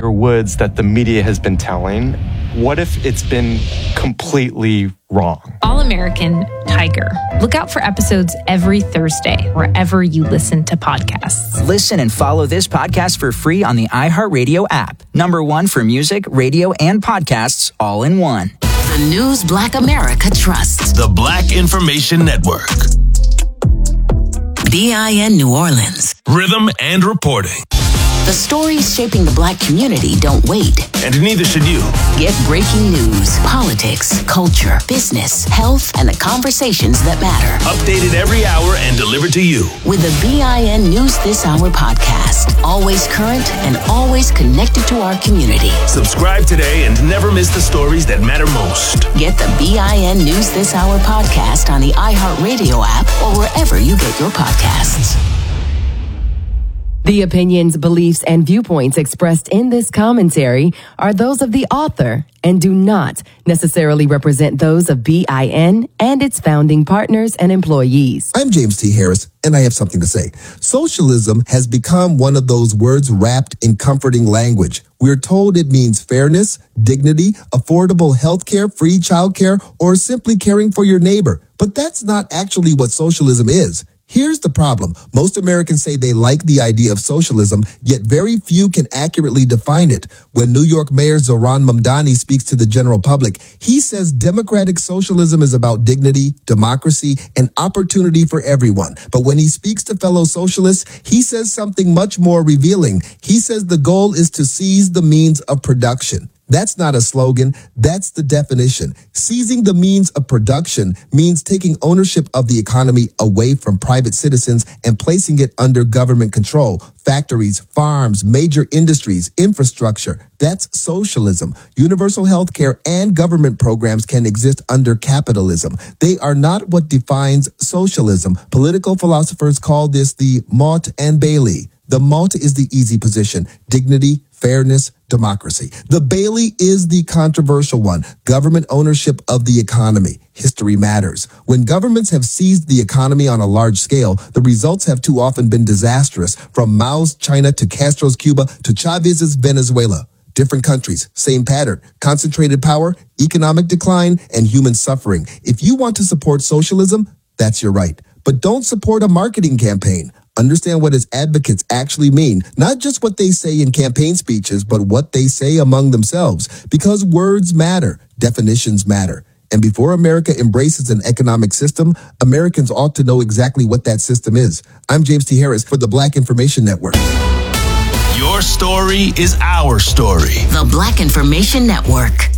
Tiger Woods that the media has been telling, what if it's been completely wrong? All-American Tiger. Look out for episodes every Thursday, wherever you listen to podcasts. Listen and follow this podcast for free on the iHeartRadio app. #1 for music, radio, and podcasts all in one. The news Black America trusts. The Black Information Network. BIN New Orleans. Rhythm and reporting. The stories shaping the Black community don't wait. And neither should you. Get breaking news, politics, culture, business, health, and the conversations that matter. Updated every hour and delivered to you. With the BIN News This Hour podcast. Always current and always connected to our community. Subscribe today and never miss the stories that matter most. Get the BIN News This Hour podcast on the iHeartRadio app or wherever you get your podcasts. The opinions, beliefs, and viewpoints expressed in this commentary are those of the author and do not necessarily represent those of BIN and its founding partners and employees. I'm James T. Harris, and I have something to say. Socialism has become one of those words wrapped in comforting language. We're told it means fairness, dignity, affordable health care, free childcare, or simply caring for your neighbor. But that's not actually what socialism is. Here's the problem. Most Americans say they like the idea of socialism, yet very few can accurately define it. When New York Mayor Zohran Mamdani speaks to the general public, he says democratic socialism is about dignity, democracy, and opportunity for everyone. But when he speaks to fellow socialists, he says something much more revealing. He says the goal is to seize the means of production. That's not a slogan. That's the definition. Seizing the means of production means taking ownership of the economy away from private citizens and placing it under government control. Factories, farms, major industries, infrastructure. That's socialism. Universal health care and government programs can exist under capitalism. They are not what defines socialism. Political philosophers call this the Motte and Bailey. The Motte is the easy position, dignity, fairness, democracy. The Bailey is the controversial one, government ownership of the economy. History matters. When governments have seized the economy on a large scale, the results have too often been disastrous, from Mao's China to Castro's Cuba to Chavez's Venezuela. Different countries, same pattern, concentrated power, economic decline, and human suffering. If you want to support socialism, that's your right. But don't support a marketing campaign. Understand what its advocates actually mean, not just what they say in campaign speeches, but what they say among themselves. Because words matter, definitions matter. And before America embraces an economic system, Americans ought to know exactly what that system is. I'm James T. Harris for the Black Information Network. Your story is our story. The Black Information Network.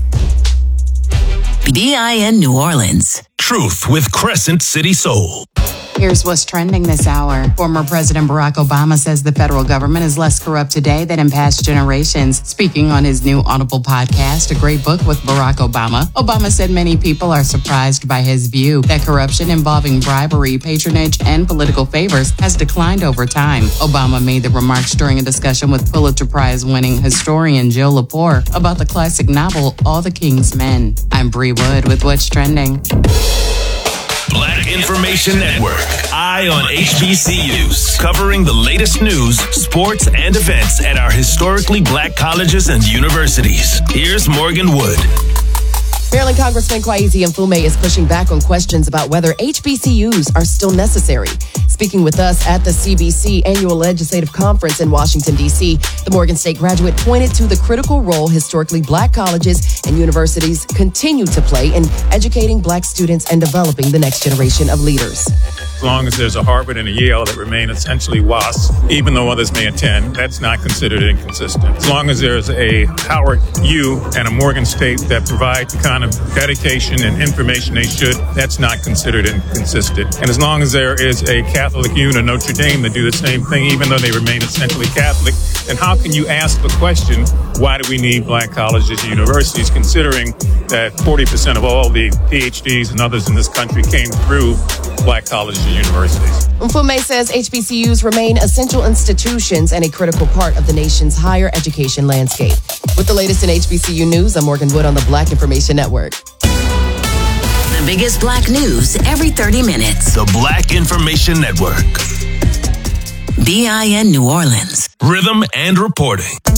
BIN New Orleans. Truth with Crescent City Soul. Here's what's trending this hour. Former President Barack Obama says the federal government is less corrupt today than in past generations. Speaking on his new Audible podcast, A Great Book with Barack Obama, Obama said many people are surprised by his view that corruption involving bribery, patronage, and political favors has declined over time. Obama made the remarks during a discussion with Pulitzer Prize-winning historian Jill Lepore about the classic novel All the King's Men. I'm Bree Wood with What's Trending. Black Information Network. Eye on HBCUs. Covering the latest news, sports, and events at our historically Black colleges and universities. Here's Morgan Wood. Maryland Congressman Kwesi Mfume is pushing back on questions about whether HBCUs are still necessary. Speaking with us at the CBC Annual Legislative Conference in Washington, D.C., the Morgan State graduate pointed to the critical role historically Black colleges and universities continue to play in educating Black students and developing the next generation of leaders. As long as there's a Harvard and a Yale that remain essentially WASPs, even though others may attend, that's not considered inconsistent. As long as there's a Howard U and a Morgan State that provide the kind of dedication and information they should, that's not considered inconsistent. And as long as there is a Catholic U and a Notre Dame that do the same thing, even though they remain essentially Catholic, then how can you ask the question, why do we need Black colleges and universities, considering that 40% of all the PhDs and others in this country came through Black colleges and universities? Mfume says HBCUs remain essential institutions and a critical part of the nation's higher education landscape. With the latest in HBCU news, I'm Morgan Wood on the Black Information Network. The biggest Black news every 30 minutes. The Black Information Network. BIN New Orleans. Rhythm and reporting.